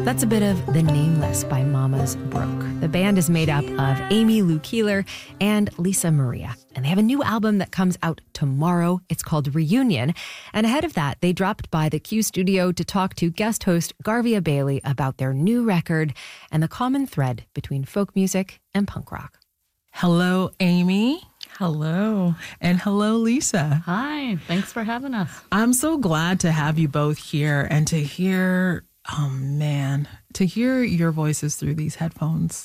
That's a bit of The Nameless by Mama's Broke. The band is made up of Amy Lou Keeler and Lisa Maria, and they have a new album that comes out tomorrow. It's called Reunion. And ahead of that, they dropped by the Q studio to talk to guest host Garvia Bailey about their new record and the common thread between folk music and punk rock. Hello, Amy. Hello. And hello, Lisa. Hi. Thanks for having us. I'm so glad to have you both here and to hear, to hear your voices through these headphones.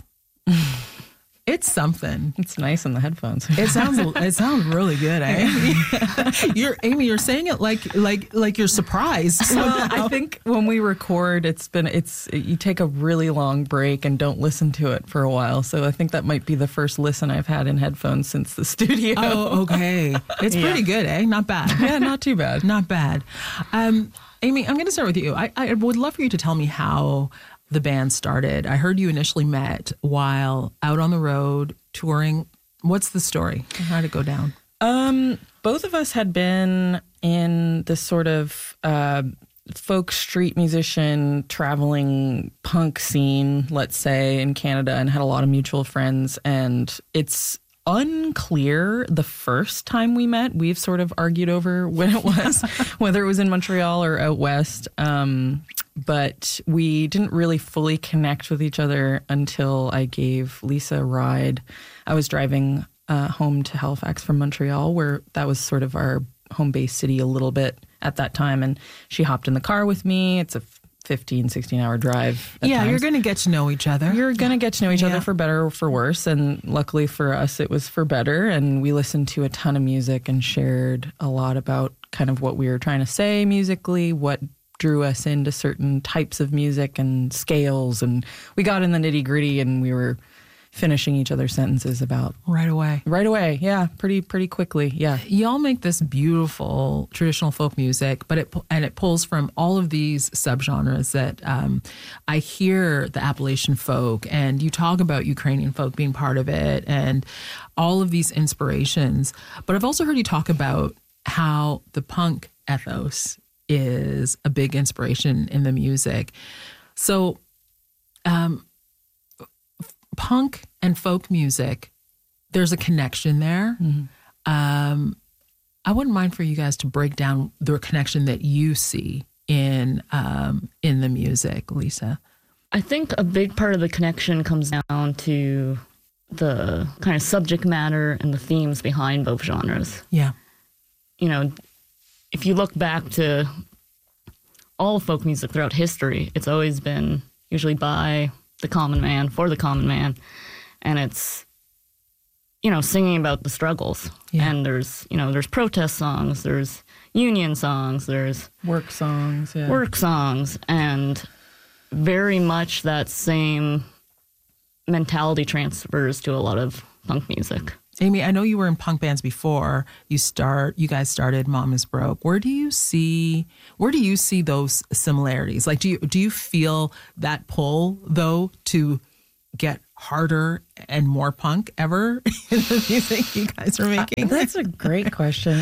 It's something. It's nice in the headphones. It sounds really good, eh? You're saying it like you're surprised. Well, I think when we record, you take a really long break and don't listen to it for a while. So I think that might be the first listen I've had in headphones since the studio. Oh, okay. It's pretty good, eh? Not bad. Yeah, not too bad. Not bad. Amy, I'm going to start with you. I would love for you to tell me how the band started. I heard you initially met while out on the road touring. What's the story? How did it go down? Both of us had been in this sort of folk street musician traveling punk scene, let's say, in Canada, and had a lot of mutual friends. And it's unclear the first time we met. We've sort of argued over when it was, whether it was in Montreal or out west. But we didn't really fully connect with each other until I gave Lisa a ride. I was driving home to Halifax from Montreal, where that was sort of our home base city a little bit at that time. And she hopped in the car with me. It's a 15, 16-hour drive. Yeah, times. You're going to get to know each other. You're going to get to know each other for better or for worse. And luckily for us, it was for better. And we listened to a ton of music and shared a lot about kind of what we were trying to say musically, what drew us into certain types of music and scales. And we got in the nitty-gritty, and we were finishing each other's sentences about right away. Yeah, pretty quickly. Yeah, y'all make this beautiful traditional folk music, but it pulls from all of these subgenres that I hear the Appalachian folk, and you talk about Ukrainian folk being part of it, and all of these inspirations. But I've also heard you talk about how the punk ethos is a big inspiration in the music. So, punk and folk music, there's a connection there. Mm-hmm. I wouldn't mind for you guys to break down the connection that you see in the music, Lisa. I think a big part of the connection comes down to the kind of subject matter and the themes behind both genres. Yeah. You know, if you look back to all folk music throughout history, it's always been usually by the common man, for the common man. And it's, singing about the struggles. Yeah. And there's protest songs, there's union songs, there's work songs. And very much that same mentality transfers to a lot of punk music. Amy, I know you were in punk bands before you guys started Mama's Broke. Where do you see those similarities? Like, do you feel that pull though to get harder and more punk ever in the music you guys are making? That's a great question.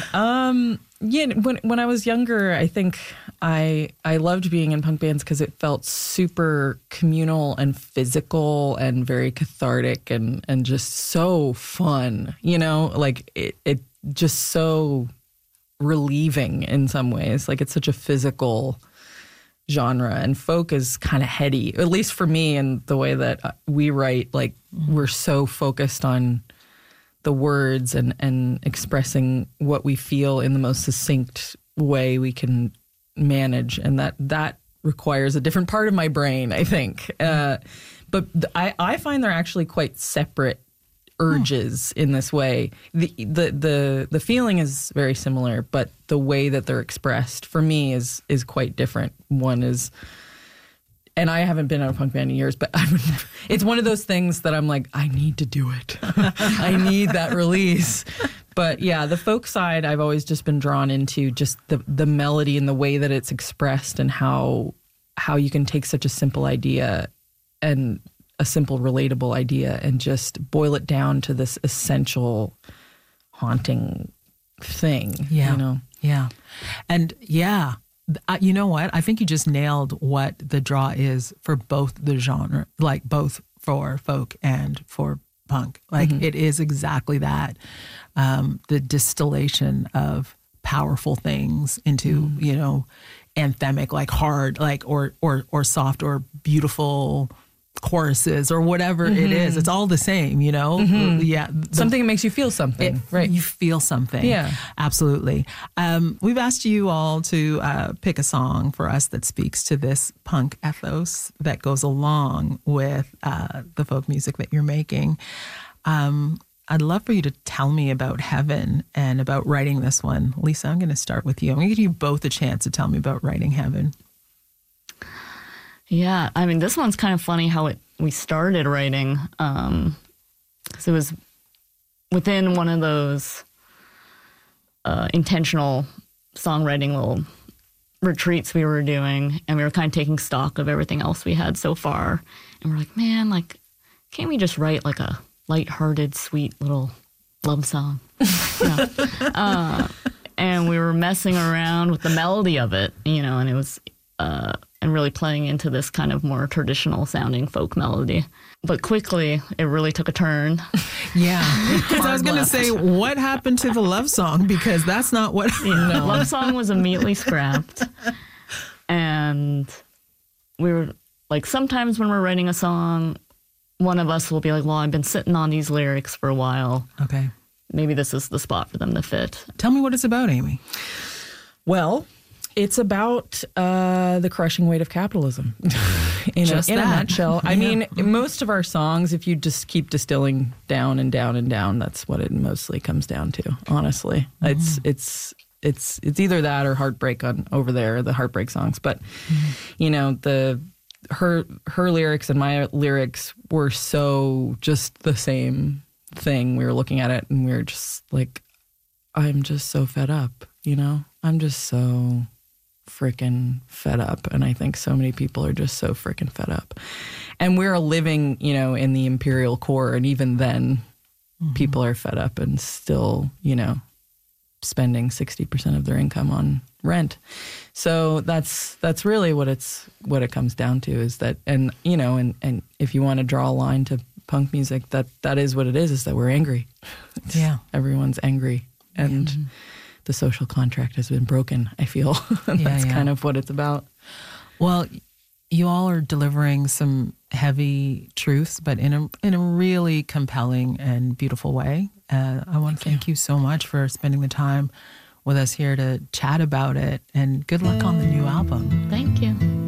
When I was younger, I think I loved being in punk bands because it felt super communal and physical and very cathartic and just so fun, like it just so relieving in some ways. Like it's such a physical genre, and folk is kind of heady, at least for me, and the way that we write, like we're so focused on the words and expressing what we feel in the most succinct way we can manage, and that requires a different part of my brain, I think. But I find they're actually quite separate urges in this way. The feeling is very similar, but the way that they're expressed for me is quite different. One is, and I haven't been in a punk band in years, but it's one of those things that I'm like, I need to do it. I need that release. But yeah, the folk side, I've always just been drawn into just the melody and the way that it's expressed, and how you can take such a simple idea and a simple, relatable idea and just boil it down to this essential, haunting thing. Yeah. Yeah. And yeah, You know what? I think you just nailed what the draw is for both the genre, like both for folk and for punk. Like it is exactly that. The distillation of powerful things into, you know, anthemic, like hard, like or soft or beautiful choruses or whatever it is. It's all the same, you know? Yeah. Something that makes you feel something. Right. You feel something. Yeah. Absolutely. We've asked you all to pick a song for us that speaks to this punk ethos that goes along with the folk music that you're making. I'd love for you to tell me about Heaven and about writing this one. Lisa, I'm going to start with you. I'm going to give you both a chance to tell me about writing Heaven. Yeah, I mean, this one's kind of funny how we started writing. So it was within one of those intentional songwriting little retreats we were doing, and we were kind of taking stock of everything else we had so far. And we're like, man, like, can't we just write like a lighthearted, sweet little love song? And we were messing around with the melody of it, you know, and it was... and really playing into this kind of more traditional sounding folk melody. But quickly, it really took a turn. Yeah. Because I was going to say, what happened to the love song? Because that's not what... No. Love song was immediately scrapped. And we were, like, sometimes when we're writing a song, one of us will be like, well, I've been sitting on these lyrics for a while. Okay. Maybe this is the spot for them to fit. Tell me what it's about, Amy. Well... It's about the crushing weight of capitalism in a nutshell. I mean, most of our songs, if you just keep distilling down and down and down, that's what it mostly comes down to, honestly. It's either that or Heartbreak on over there, the Heartbreak songs. But, you know, her lyrics and my lyrics were so just the same thing. We were looking at it and we were just like, I'm just so fed up, you know? I'm just so... freaking fed up, and I think so many people are just so freaking fed up, and we're living, you know, in the imperial core, and even then people are fed up and still, you know, spending 60% of their income on rent. So that's really what it comes down to, is that, and you know, and if you want to draw a line to punk music, that is what it is that we're angry. Everyone's angry, and the social contract has been broken, I feel. That's kind of what it's about. Well, you all are delivering some heavy truths, but in a really compelling and beautiful way. I want to thank you so much for spending the time with us here to chat about it, and good luck on the new album. Thank you.